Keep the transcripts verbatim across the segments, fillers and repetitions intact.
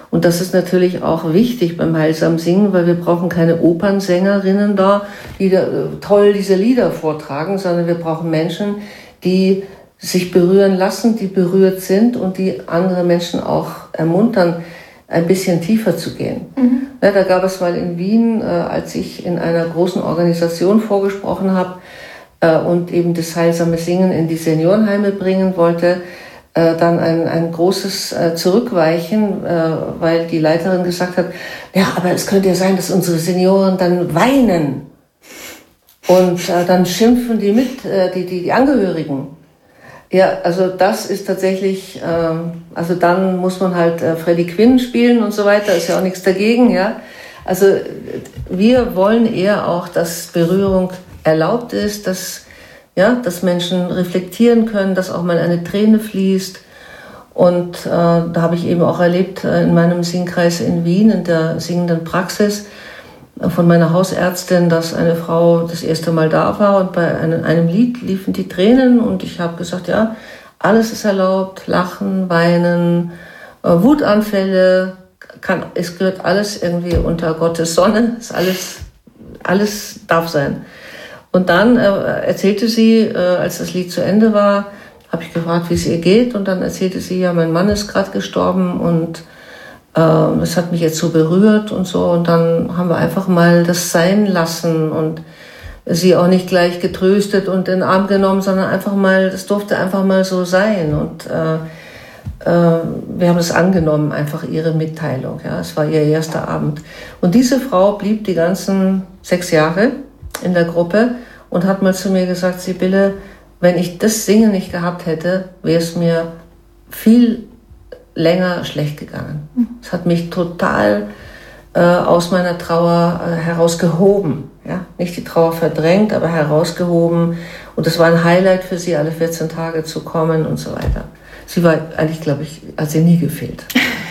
Und das ist natürlich auch wichtig beim Heilsam Singen, weil wir brauchen keine Opernsängerinnen da, die da toll diese Lieder vortragen, sondern wir brauchen Menschen, die sich berühren lassen, die berührt sind und die andere Menschen auch ermuntern, ein bisschen tiefer zu gehen. Mhm. Ja, da gab es mal in Wien, äh, als ich in einer großen Organisation vorgesprochen habe äh, und eben das heilsame Singen in die Seniorenheime bringen wollte, äh, dann ein, ein großes äh, Zurückweichen, äh, weil die Leiterin gesagt hat, ja, aber es könnte ja sein, dass unsere Senioren dann weinen und äh, dann schimpfen die mit, äh, die, die, die Angehörigen. Ja, also das ist tatsächlich, ähm, also dann muss man halt äh, Freddie Quinn spielen und so weiter, ist ja auch nichts dagegen, ja. Also wir wollen eher auch, dass Berührung erlaubt ist, dass, ja, dass Menschen reflektieren können, dass auch mal eine Träne fließt. Und äh, da habe ich eben auch erlebt äh, in meinem Singkreis in Wien, in der singenden Praxis, von meiner Hausärztin, dass eine Frau das erste Mal da war und bei einem, einem Lied liefen die Tränen und ich habe gesagt, ja, alles ist erlaubt, lachen, weinen, äh, Wutanfälle, kann, es gehört alles irgendwie unter Gottes Sonne, ist alles, alles darf sein. Und dann äh, erzählte sie, äh, als das Lied zu Ende war, habe ich gefragt, wie es ihr geht und dann erzählte sie, ja, mein Mann ist gerade gestorben und das hat mich jetzt so berührt und so. Und dann haben wir einfach mal das sein lassen und sie auch nicht gleich getröstet und in den Arm genommen, sondern einfach mal, das durfte einfach mal so sein. Und äh, äh, wir haben es angenommen, einfach ihre Mitteilung. Ja, es war ihr erster Abend. Und diese Frau blieb die ganzen sechs Jahre in der Gruppe und hat mal zu mir gesagt, Sibylle, wenn ich das Singen nicht gehabt hätte, wäre es mir viel länger schlecht gegangen. Es hat mich total äh, aus meiner Trauer äh, herausgehoben. Ja? Nicht die Trauer verdrängt, aber herausgehoben. Und es war ein Highlight für sie, alle vierzehn Tage zu kommen und so weiter. Sie war eigentlich, glaube ich, hat sie nie gefehlt.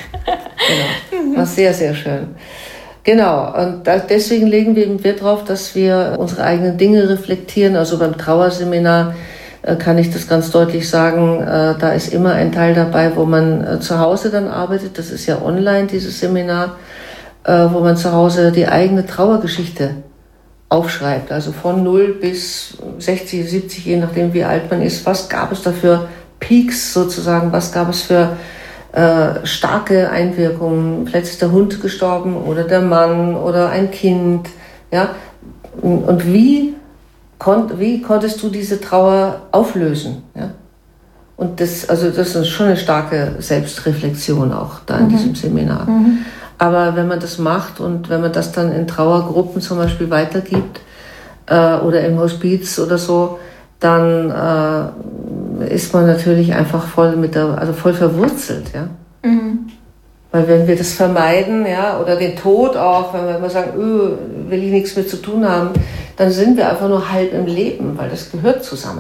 Genau. War sehr, sehr schön. Genau, und da, deswegen legen wir eben Wert darauf, dass wir unsere eigenen Dinge reflektieren. Also beim Trauerseminar kann ich das ganz deutlich sagen, da ist immer ein Teil dabei, wo man zu Hause dann arbeitet. Das ist ja online, dieses Seminar, wo man zu Hause die eigene Trauergeschichte aufschreibt. Also von null bis sechzig, siebzig, je nachdem wie alt man ist. Was gab es da für Peaks sozusagen? Was gab es für äh, starke Einwirkungen? Vielleicht ist der Hund gestorben oder der Mann oder ein Kind. Ja? Und wie Kon- wie konntest du diese Trauer auflösen? Ja? Und das, also das ist schon eine starke Selbstreflexion auch da in mhm. diesem Seminar. Mhm. Aber wenn man das macht und wenn man das dann in Trauergruppen zum Beispiel weitergibt äh, oder im Hospiz oder so, dann äh, ist man natürlich einfach voll mit der, also voll verwurzelt, ja. Mhm. Weil wenn wir das vermeiden, ja, oder den Tod auch, wenn wir immer sagen, öh, will ich nichts mit zu tun haben, dann sind wir einfach nur halb im Leben, weil das gehört zusammen.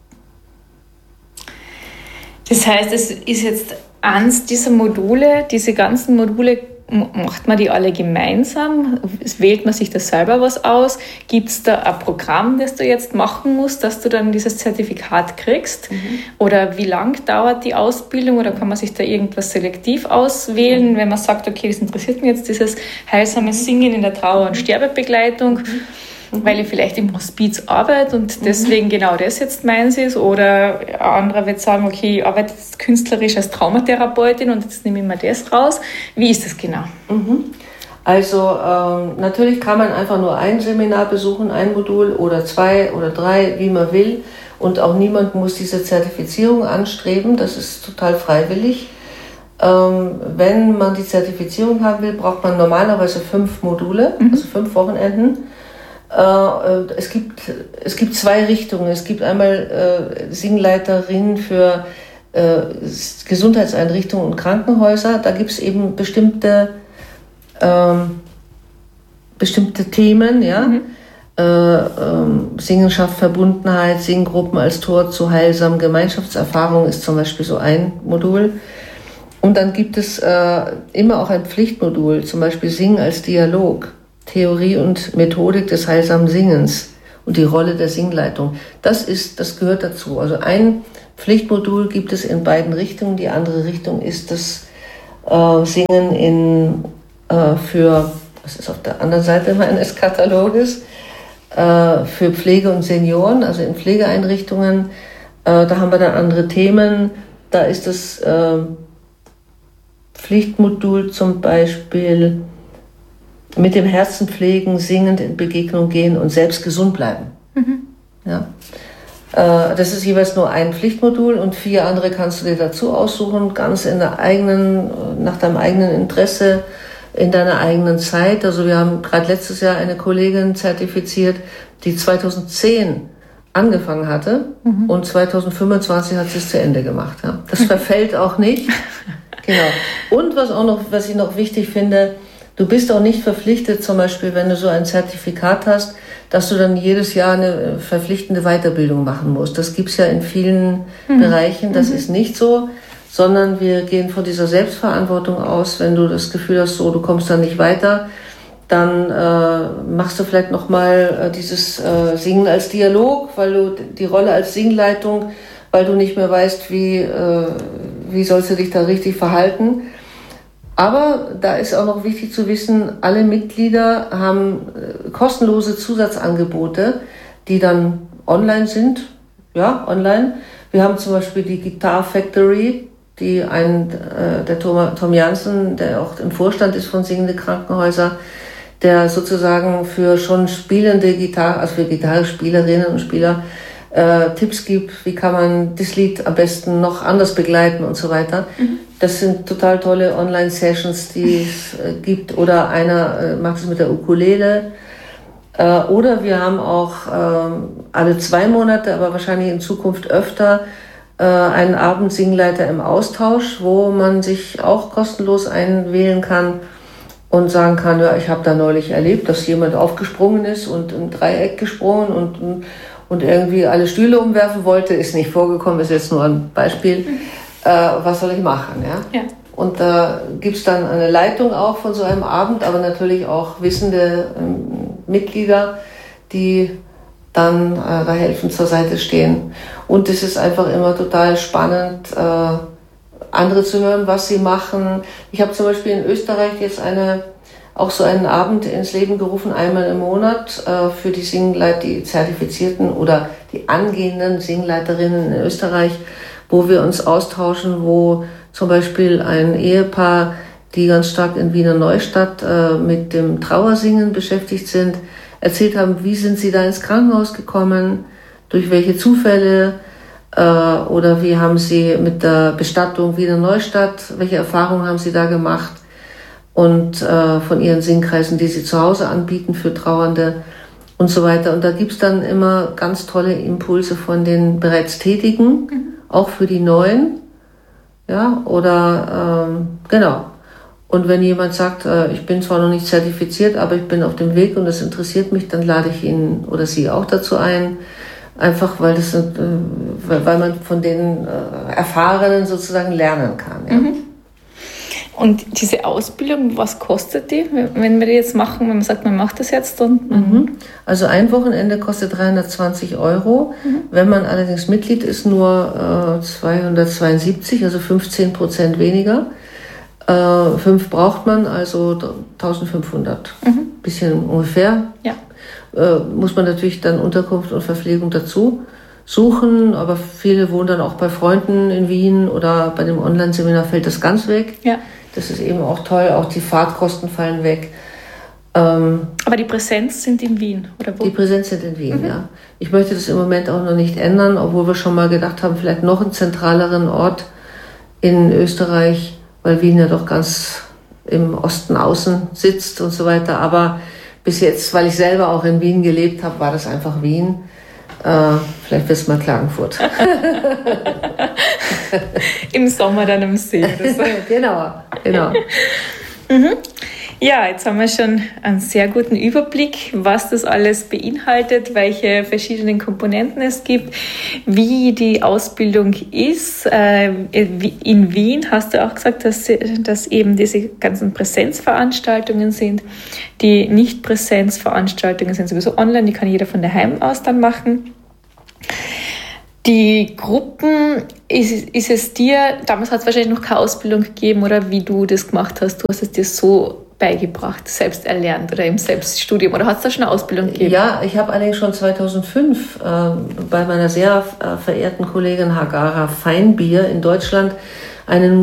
Ja. Das heißt, es ist jetzt eins dieser Module, diese ganzen Module, macht man die alle gemeinsam? Wählt man sich da selber was aus? Gibt es da ein Programm, das du jetzt machen musst, dass du dann dieses Zertifikat kriegst? Mhm. Oder wie lang dauert die Ausbildung? Oder kann man sich da irgendwas selektiv auswählen, wenn man sagt, okay, das interessiert mich jetzt, dieses heilsame Singen in der Trauer- und Sterbebegleitung, mhm. weil ich vielleicht im Hospiz arbeite und deswegen mhm. genau das jetzt meins ist? Oder ein anderer wird sagen, okay, ich arbeite jetzt künstlerisch als Traumatherapeutin und jetzt nehme ich mir das raus. Wie ist das genau? Mhm. Also ähm, natürlich kann man einfach nur ein Seminar besuchen, ein Modul oder zwei oder drei, wie man will. Und auch niemand muss diese Zertifizierung anstreben, das ist total freiwillig. Ähm, wenn man die Zertifizierung haben will, braucht man normalerweise fünf Module, mhm. also fünf Wochenenden. Äh, es gibt, es gibt zwei Richtungen. Es gibt einmal äh, Singleiterin für äh, Gesundheitseinrichtungen und Krankenhäuser. Da gibt es eben bestimmte, ähm, bestimmte Themen, ja. Mhm. Äh, ähm, Singen schafft Verbundenheit, Singgruppen als Tor zu heilsamen Gemeinschaftserfahrungen ist zum Beispiel so ein Modul. Und dann gibt es äh, immer auch ein Pflichtmodul, zum Beispiel Singen als Dialog. Theorie und Methodik des heilsamen Singens und die Rolle der Singleitung. Das ist, das gehört dazu. Also ein Pflichtmodul gibt es in beiden Richtungen. Die andere Richtung ist das äh, Singen in, äh, für, das ist auf der anderen Seite meines Kataloges, äh, für Pflege und Senioren, also in Pflegeeinrichtungen. Äh, da haben wir dann andere Themen. Da ist das äh, Pflichtmodul zum Beispiel mit dem Herzen pflegen, singend in Begegnung gehen und selbst gesund bleiben. Mhm. Ja. Äh, das ist jeweils nur ein Pflichtmodul und vier andere kannst du dir dazu aussuchen, ganz in der eigenen, nach deinem eigenen Interesse, in deiner eigenen Zeit. Also wir haben gerade letztes Jahr eine Kollegin zertifiziert, die zweitausendzehn angefangen hatte mhm. und zweitausendfünfundzwanzig hat sie es zu Ende gemacht. Ja. Das verfällt auch nicht. Genau. Und was auch noch, was ich noch wichtig finde, du bist auch nicht verpflichtet, zum Beispiel, wenn du so ein Zertifikat hast, dass du dann jedes Jahr eine verpflichtende Weiterbildung machen musst. Das gibt's ja in vielen mhm. Bereichen. Das mhm. ist nicht so, sondern wir gehen von dieser Selbstverantwortung aus. Wenn du das Gefühl hast, so du kommst dann nicht weiter, dann äh, machst du vielleicht nochmal äh, dieses äh, Singen als Dialog, weil du die Rolle als Singleitung, weil du nicht mehr weißt, wie, äh, wie sollst du dich da richtig verhalten. Aber da ist auch noch wichtig zu wissen, alle Mitglieder haben äh, kostenlose Zusatzangebote, die dann online sind. Ja, online. Wir haben zum Beispiel die Guitar Factory, die ein, äh, der Tom, Tom Jansen, der auch im Vorstand ist von Singende Krankenhäuser, der sozusagen für schon spielende Gitarre, also für Gitarrespielerinnen und Spieler, äh, Tipps gibt, wie kann man das Lied am besten noch anders begleiten und so weiter. Mhm. Das sind total tolle Online-Sessions, die es äh, gibt. Oder einer äh, macht es mit der Ukulele. Äh, oder wir haben auch äh, alle zwei Monate, aber wahrscheinlich in Zukunft öfter, äh, einen Abendsingleiter im Austausch, wo man sich auch kostenlos einwählen kann und sagen kann, ja, ich habe da neulich erlebt, dass jemand aufgesprungen ist und im Dreieck gesprungen und, und irgendwie alle Stühle umwerfen wollte. Ist nicht vorgekommen, ist jetzt nur ein Beispiel. Mhm. Äh, was soll ich machen? Ja? Ja. Und da äh, gibt es dann eine Leitung auch von so einem Abend, aber natürlich auch wissende ähm, Mitglieder, die dann äh, da helfen, zur Seite stehen. Und es ist einfach immer total spannend, äh, andere zu hören, was sie machen. Ich habe zum Beispiel in Österreich jetzt eine, auch so einen Abend ins Leben gerufen, einmal im Monat, äh, für die Singleiter, die Zertifizierten oder die angehenden Singleiterinnen in Österreich, wo wir uns austauschen, wo zum Beispiel ein Ehepaar, die ganz stark in Wiener Neustadt äh, mit dem Trauersingen beschäftigt sind, erzählt haben, wie sind sie da ins Krankenhaus gekommen, durch welche Zufälle, äh, oder wie haben sie mit der Bestattung Wiener Neustadt, welche Erfahrungen haben sie da gemacht, und äh, von ihren Singkreisen, die sie zu Hause anbieten für Trauernde und so weiter. Und da gibt's dann immer ganz tolle Impulse von den bereits Tätigen, mhm. auch für die Neuen, ja, oder ähm, genau. Und wenn jemand sagt, äh, ich bin zwar noch nicht zertifiziert, aber ich bin auf dem Weg und das interessiert mich, dann lade ich ihn oder sie auch dazu ein, einfach weil das sind, äh, weil man von den äh, Erfahrenen sozusagen lernen kann. Ja. Mhm. Und diese Ausbildung, was kostet die, wenn wir die jetzt machen, wenn man sagt, man macht das jetzt? Und mhm. Also ein Wochenende kostet dreihundertzwanzig Euro. Mhm. Wenn man allerdings Mitglied ist, nur äh, zweihundertzweiundsiebzig, also fünfzehn Prozent weniger. Äh, fünf braucht man, also eintausendfünfhundert. Mhm. Bisschen ungefähr. Ja. Äh, muss man natürlich dann Unterkunft und Verpflegung dazu suchen, aber viele wohnen dann auch bei Freunden in Wien oder bei dem Online-Seminar fällt das ganz weg. Ja. Das ist eben auch toll, auch die Fahrtkosten fallen weg. Ähm, Aber die Präsenz sind in Wien, oder wo? Die Präsenz sind in Wien, mhm. ja. Ich möchte das im Moment auch noch nicht ändern, obwohl wir schon mal gedacht haben, vielleicht noch einen zentraleren Ort in Österreich, weil Wien ja doch ganz im Osten außen sitzt und so weiter. Aber bis jetzt, weil ich selber auch in Wien gelebt habe, war das einfach Wien. Äh, vielleicht wird es mal Klagenfurt. Im Sommer dann am See. Oder so. Genau, genau. Mhm. Ja, jetzt haben wir schon einen sehr guten Überblick, was das alles beinhaltet, welche verschiedenen Komponenten es gibt, wie die Ausbildung ist. In Wien hast du auch gesagt, dass, dass eben diese ganzen Präsenzveranstaltungen sind. Die Nicht-Präsenzveranstaltungen sind sowieso online, die kann jeder von daheim aus dann machen. Die Gruppen, ist, ist es dir, damals hat es wahrscheinlich noch keine Ausbildung gegeben oder wie du das gemacht hast, du hast es dir so beigebracht, selbst erlernt oder im Selbststudium oder hat es da schon eine Ausbildung gegeben? Ja, ich habe allerdings schon zweitausendfünf äh, bei meiner sehr äh, verehrten Kollegin Hagara Feinbier in Deutschland einen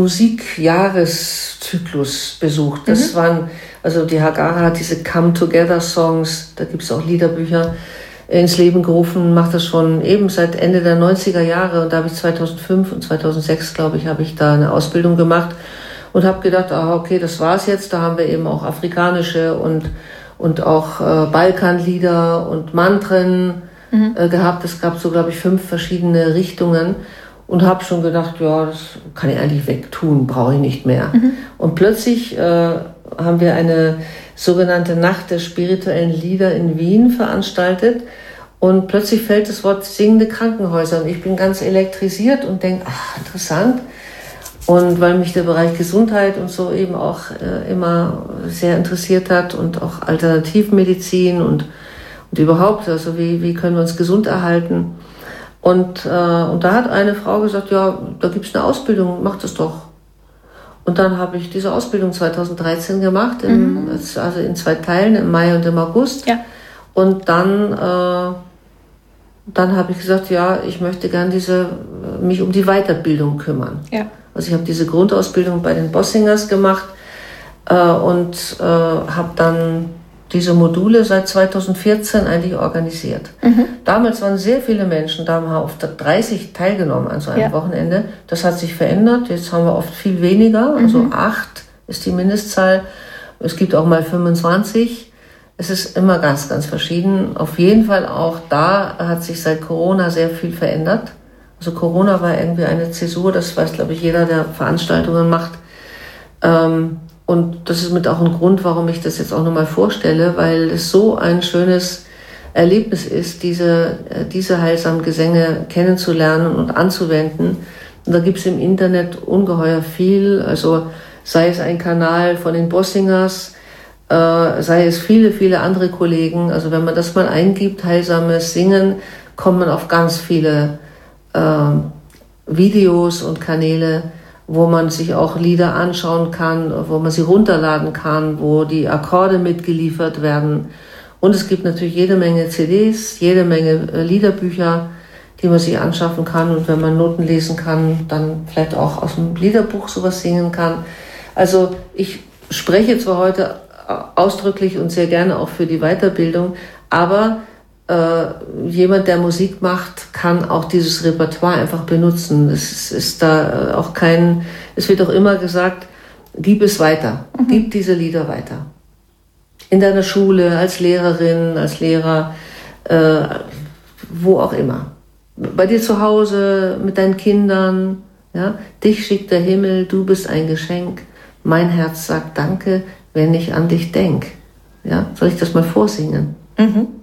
Musikjahreszyklus besucht. Das mhm. waren, also die Hagara hat diese Come-Together-Songs, da gibt es auch Liederbücher, ins Leben gerufen, macht das schon eben seit Ende der neunziger Jahre und da habe ich zweitausendfünf und zweitausendsechs, glaube ich, habe ich da eine Ausbildung gemacht und habe gedacht, ah, okay, das war's jetzt, da haben wir eben auch afrikanische und, und auch äh, Balkanlieder und Mantren mhm. äh, gehabt. Es gab so, glaube ich, fünf verschiedene Richtungen und habe schon gedacht, ja, das kann ich eigentlich wegtun, brauche ich nicht mehr. Mhm. Und plötzlich äh, haben wir eine sogenannte Nacht der spirituellen Lieder in Wien veranstaltet und plötzlich fällt das Wort singende Krankenhäuser und ich bin ganz elektrisiert und denke, ach, interessant. Und weil mich der Bereich Gesundheit und so eben auch äh, immer sehr interessiert hat und auch Alternativmedizin und, und überhaupt, also wie, wie können wir uns gesund erhalten. Und, äh, und da hat eine Frau gesagt, ja, da gibt es eine Ausbildung, mach das doch. Und dann habe ich diese Ausbildung zweitausenddreizehn gemacht, im, mhm. also in zwei Teilen, im Mai und im August. Ja. Und dann, äh, dann habe ich gesagt, ja, ich möchte gern diese, mich um die Weiterbildung kümmern. Ja. Also ich habe diese Grundausbildung bei den Bossingers gemacht äh, und äh, habe dann diese Module seit zweitausendvierzehn eigentlich organisiert. Mhm. Damals waren sehr viele Menschen, da haben wir oft dreißig teilgenommen an so einem ja. Wochenende. Das hat sich verändert, jetzt haben wir oft viel weniger, also mhm. acht ist die Mindestzahl. Es gibt auch mal fünfundzwanzig. Es ist immer ganz, ganz verschieden. Auf jeden Fall auch da hat sich seit Corona sehr viel verändert. Also Corona war irgendwie eine Zäsur, das weiß, glaube ich, jeder, der Veranstaltungen macht. Ähm, Und das ist mit auch ein Grund, warum ich das jetzt auch nochmal vorstelle, weil es so ein schönes Erlebnis ist, diese, diese heilsamen Gesänge kennenzulernen und anzuwenden. Und da gibt es im Internet ungeheuer viel, also sei es ein Kanal von den Bossingers, äh, sei es viele, viele andere Kollegen. Also wenn man das mal eingibt, heilsames Singen, kommt man auf ganz viele äh, Videos und Kanäle, wo man sich auch Lieder anschauen kann, wo man sie runterladen kann, wo die Akkorde mitgeliefert werden. Und es gibt natürlich jede Menge C Ds, jede Menge Liederbücher, die man sich anschaffen kann. Und wenn man Noten lesen kann, dann vielleicht auch aus dem Liederbuch sowas singen kann. Also ich spreche zwar heute ausdrücklich und sehr gerne auch für die Weiterbildung, aber Äh, jemand, der Musik macht, kann auch dieses Repertoire einfach benutzen. Es ist, ist da auch kein, es wird auch immer gesagt, gib es weiter, mhm. gib diese Lieder weiter. In deiner Schule, als Lehrerin, als Lehrer, äh, wo auch immer. Bei dir zu Hause, mit deinen Kindern, ja? Dich schickt der Himmel, du bist ein Geschenk. Mein Herz sagt Danke, wenn ich an dich denk. Ja? Soll ich das mal vorsingen? Mhm.